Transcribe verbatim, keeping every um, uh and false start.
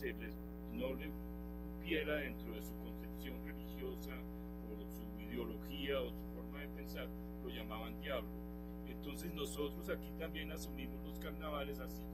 se les no le cupiera dentro de su concepción religiosa o su ideología o su forma de pensar, lo llamaban diablo. Entonces nosotros aquí también asumimos los carnavales así